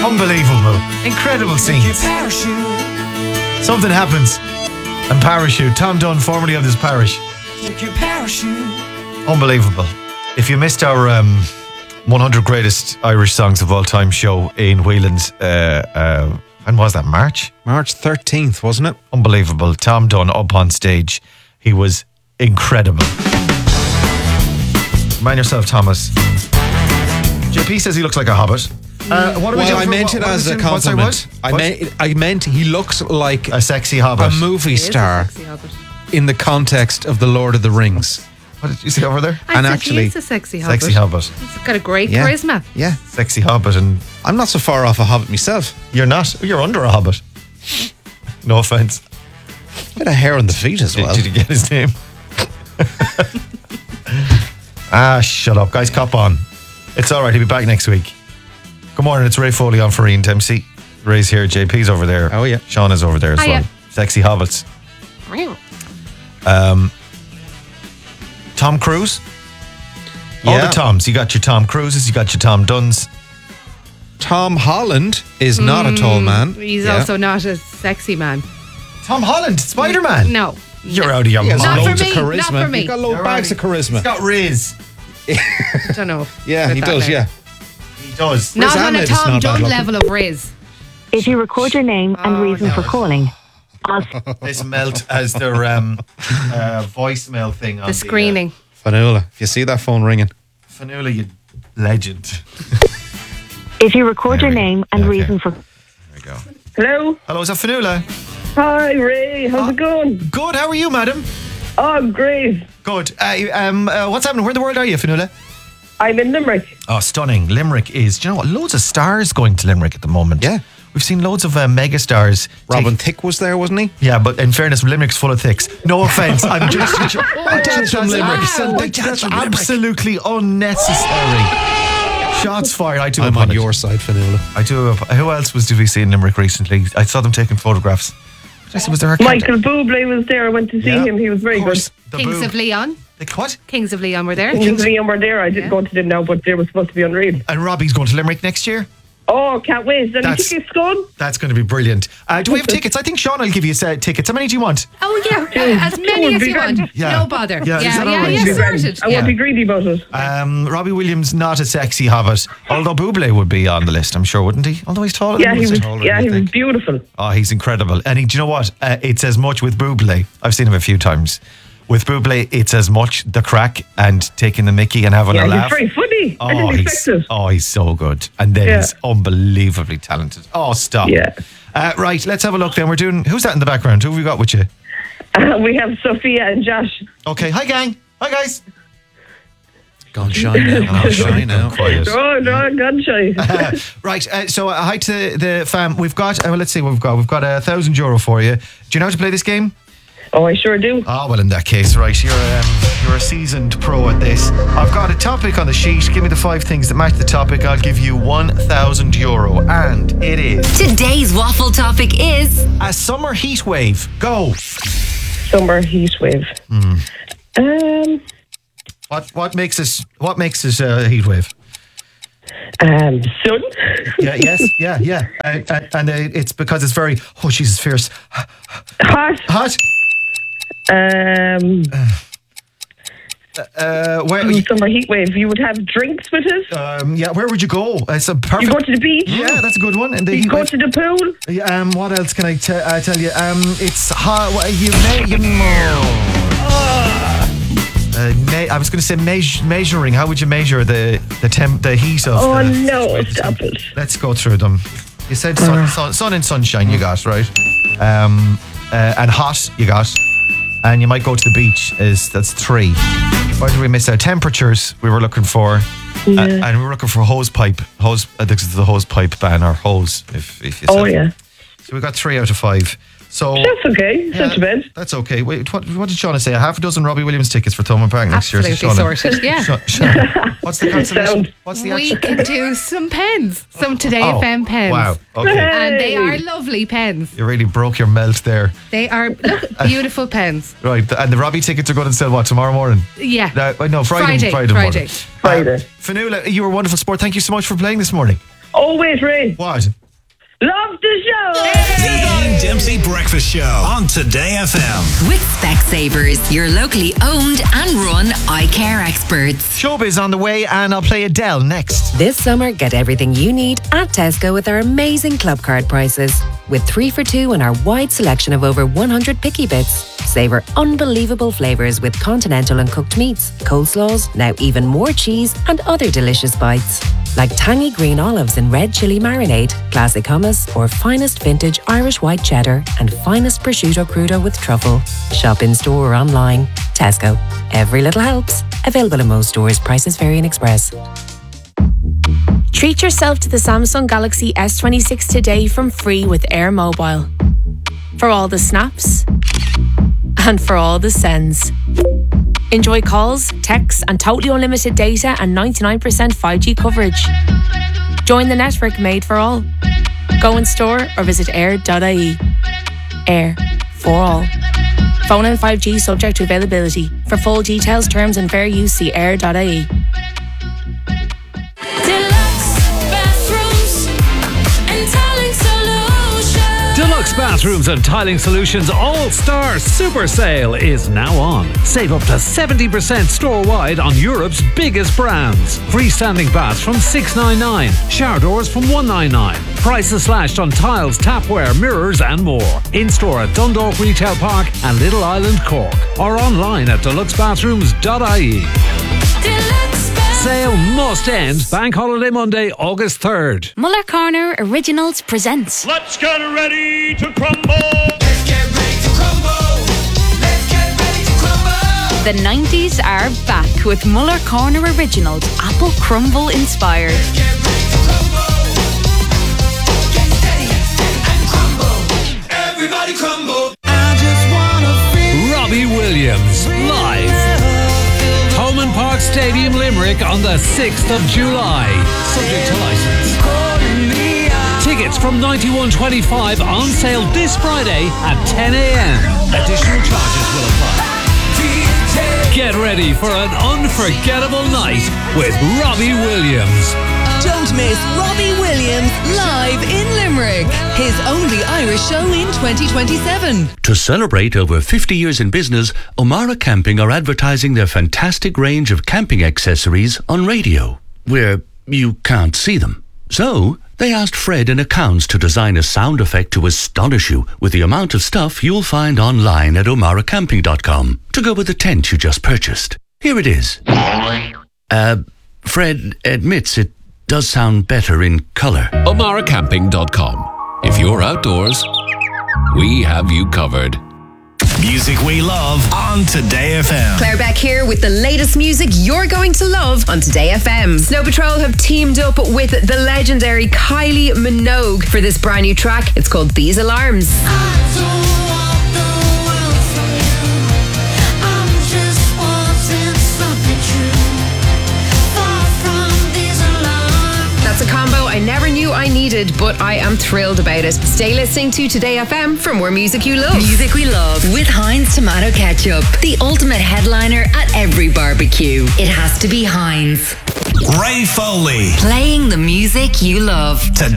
Unbelievable. Incredible scenes. Something happens. And Parachute. Tom Dunn, formerly of this parish. Unbelievable. If you missed our 100 Greatest Irish Songs of All Time show in Whelan's, when was that? March 13th, wasn't it? Unbelievable. Tom Dunn up on stage. He was incredible. Man yourself, Thomas. JP says he looks like a hobbit. What I meant it as a compliment. I meant he looks like a sexy hobbit, a movie star in the context of the Lord of the Rings. What did you say over there? And actually, he's a sexy hobbit. Sexy hobbit. He's got a great charisma. Yeah, sexy hobbit, and I'm not so far off a hobbit myself. You're not. You're under a hobbit. No offense. Bit of hair on the feet as well. Did you get his name? Shut up, guys. Cop on. It's all right. He'll be back next week. Good morning. It's Ray Foley on for Ian Dempsey. Ray's here. JP's over there. Oh yeah. Sean is over there as well. Sexy hobbits. Tom Cruise. All the Toms. You got your Tom Cruises. You got your Tom Dunns. Tom Holland is not a tall man. He's also not a sexy man. Tom Holland, Spider-Man. No. You're out of your mind. Not loads for me. of charisma. Not for me. He's got loads bags of charisma. He's got Riz. I don't know. Yeah, he does. Now. Yeah, he does. Not Riz on a Ahmed is Tom not bad Dunn looking. level of Riz. If you record your name and reason for calling, They smelt as their voicemail thing on The screening. Fanula. If you see that phone ringing, Fanula, you legend. if you record your name and reason for... There we go. Hello. Hello, is that Fanula? Hi, Ray. How's it going? Good, how are you, madam? Oh, great. Good. What's happening? Where in the world are you, Fanula? I'm in Limerick. Oh, stunning. Limerick is, do you know what? Loads of stars going to Limerick at the moment. Yeah. We've seen loads of mega stars. Robin Thicke was there, wasn't he? Yeah, but in fairness, Limerick's full of thicks. No offence. I'm just... Dad's from Limerick. That's absolutely unnecessary. Shots fired. I do. I'm on your side, Fanula. I do. Who else did we see in Limerick recently? I saw them taking photographs. Was there a Michael Bublé was there. I went to see him. He was very good. Kings of Leon. What? Kings of Leon were there. Kings of Leon were there. I didn't go to them now, but they were supposed to be unreal. And Robbie's going to Limerick next year? Oh, can't wait. Is there any tickets going? That's going to be brilliant. Do we have tickets? I think Sean will give you tickets. How many do you want? Oh, yeah. As many as you want. Yeah. No bother. Yeah, is that all right? Sorted. I won't be greedy about it. Robbie Williams, not a sexy hobbit. Although Bublé would be on the list, I'm sure, wouldn't he? Although he's taller than he was beautiful. Oh, he's incredible. And do you know what? It's as much with Bublé. I've seen him a few times. With Bublé, it's as much the crack and taking the mickey and having a laugh. He's very funny. I didn't expect it. Oh, he's so good. And then he's unbelievably talented. Oh, stop. Yeah. Right, let's have a look then. We're doing... Who's that in the background? Who have we got with you? We have Sophia and Josh. Okay, hi gang. Hi guys. Gone shy now. Shy now. Quiet. Oh, no, gone shy. Right, so hi to the fam. We've got... let's see what we've got. We've got €1,000 for you. Do you know how to play this game? Oh, I sure do. Oh, well, in that case, right, you're a seasoned pro at this. I've got a topic on the sheet. Give me the 5 things that match the topic. I'll give you €1,000. And it is... Today's waffle topic is... a summer heat wave. Go. Summer heat wave. What makes this a heat wave? Sun. Yeah. And it's because it's very... Oh, Jesus, fierce. Hot. Where Summer heat wave. You would have drinks with it. Where would you go? It's a perfect. You go to the beach. Yeah, that's a good one. And you go to the pool. What else can I tell you? It's hot. I was going to say measuring. How would you measure the heat of? Oh no! Stop it. Let's go through them. You said sun and sunshine. You got right. And hot. You got. And you might go to the beach. That's 3. Why did we miss out? Temperatures we were looking for. And we were looking for hose pipe. I think it's the hose pipe ban or hose. If you said. Oh yeah. So we got 3 out of 5. So that's okay. It's not too bad. That's okay. Wait, what did Shauna say? 6 Robbie Williams tickets for Thomond Park next year. Absolutely sorted. Yeah. Shauna, what's the consolation? We can do some pens. Some Today FM pens. Wow. Okay. And they are lovely pens. You really broke your melt there. They are beautiful pens. Right. And the Robbie tickets are going to sell what, tomorrow morning? Yeah. No, Friday morning. Friday. Fanula, you were a wonderful sport. Thank you so much for playing this morning. Oh, wait, Ray. What? Love the show. The Ian Dempsey Breakfast Show on Today FM. With Specsavers, your locally owned and run eye care experts. Showbiz on the way, and I'll play Adele next. This summer, get everything you need at Tesco with our amazing club card prices. With 3 for $2 and our wide selection of over 100 picky bits. Savour unbelievable flavours with continental and cooked meats, coleslaws, now even more cheese and other delicious bites. Like tangy green olives in red chilli marinade, classic hummus, or finest vintage Irish white cheddar and finest prosciutto crudo with truffle. Shop in store or online. Tesco. Every little helps. Available in most stores. Prices vary in Express. Treat yourself to the Samsung Galaxy S26 today from Free with Air Mobile. For all the snaps and for all the sends. Enjoy calls, texts and totally unlimited data and 99% 5G coverage. Join the network made for all. Go in store or visit air.ie. Air. For all. Phone and 5G subject to availability. For full details, terms and fair use, see air.ie. Deluxe Bathrooms and Tiling Solutions All-Star Super Sale is now on. Save up to 70% store-wide on Europe's biggest brands. Freestanding baths from $699, shower doors from $199. Prices slashed on tiles, tapware, mirrors and more. In-store at Dundalk Retail Park and Little Island, Cork. Or online at deluxebathrooms.ie. Sale must end Bank Holiday Monday, August 3rd. Muller Corner Originals presents. Let's get ready to crumble. Let's get ready to crumble. Let's get ready to crumble. The 90s are back with Muller Corner Originals, Apple Crumble inspired. Let's get ready to crumble. Get steady and crumble. Everybody crumble. I just wanna feel Robbie Williams, live. Holman Park Stadium, Limerick on the 6th of July. Subject to licence. Tickets from $91.25 on sale this Friday at 10 a.m. Additional charges will apply. Get ready for an unforgettable night with Robbie Williams. Don't miss Robbie Williams live in Limerick. His only Irish show in 2027. To celebrate over 50 years in business, O'Mara Camping are advertising their fantastic range of camping accessories on radio, where you can't see them. So, they asked Fred in accounts to design a sound effect to astonish you with the amount of stuff you'll find online at omaracamping.com to go with the tent you just purchased. Here it is. Fred admits it does sound better in colour. omaracamping.com. If you're outdoors, we have you covered. Music we love on Today FM. Claire Beck here with the latest music you're going to love on Today FM. Snow Patrol have teamed up with the legendary Kylie Minogue for this brand new track. It's called These Alarms. That's a combo I never knew I needed, but I am thrilled about it. Stay listening to Today FM for more music you love. Music we love with Heinz Tomato Ketchup. The ultimate headliner at every barbecue. It has to be Heinz. Ray Foley. Playing the music you love.